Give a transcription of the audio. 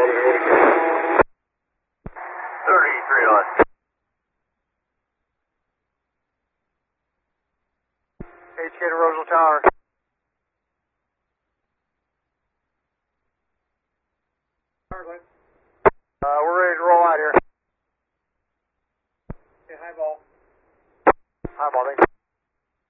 33 on. HK to Rosal Tower. We're ready to roll out here. Okay, high ball. High ball, thanks.